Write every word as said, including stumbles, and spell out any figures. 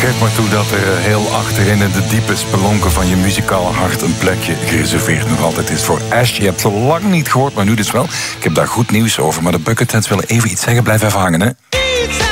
Geef maar toe dat er heel achterin in de diepe spelonken van je muzikale hart een plekje gereserveerd nog altijd is voor Ash. Je hebt zo lang niet gehoord, maar nu dus wel. Ik heb daar goed nieuws over, maar de Bucketheads willen even iets zeggen. Blijf even hangen, hè.